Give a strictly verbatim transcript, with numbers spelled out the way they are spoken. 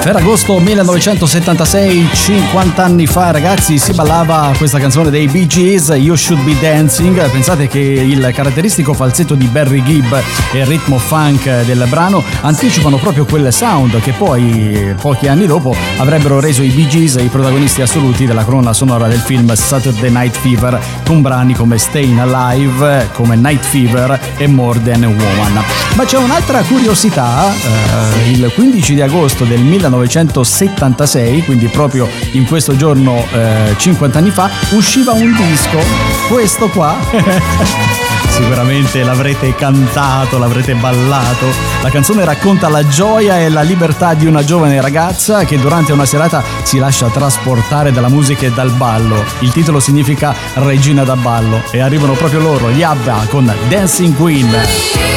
Ferragosto millenovecentosettantasei, cinquanta anni fa, ragazzi, si ballava questa canzone dei Bee Gees, You Should Be Dancing. Pensate che il caratteristico falsetto di Barry Gibb e il ritmo funk del brano anticipano proprio quel sound che poi, pochi anni dopo, avrebbero reso i Bee Gees i protagonisti assoluti della colonna sonora del film Saturday Night Fever, con brani come Stayin' Alive, come Night Fever e More Than a Woman. Ma c'è un'altra curiosità, eh, il quindici di agosto del millenovecentosettantasei, quindi proprio in questo giorno eh, cinquanta anni fa, usciva un disco, questo qua. Sicuramente l'avrete cantato, l'avrete ballato. La canzone racconta la gioia e la libertà di una giovane ragazza che durante una serata si lascia trasportare dalla musica e dal ballo. Il titolo significa regina da ballo e arrivano proprio loro, gli ABBA, con Dancing Queen.